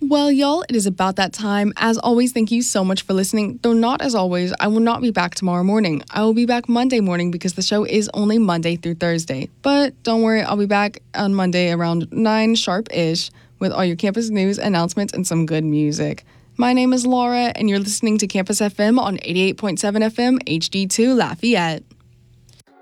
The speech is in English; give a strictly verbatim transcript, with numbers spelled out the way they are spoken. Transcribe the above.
Well, y'all, it is about that time. As always, thank you so much for listening. Though not as always, I will not be back tomorrow morning. I will be back Monday morning because the show is only Monday through Thursday. But don't worry, I'll be back on Monday around nine sharp-ish with all your campus news, announcements, and some good music. My name is Laura, and you're listening to Campus F M on eighty-eight point seven F M H D two Lafayette.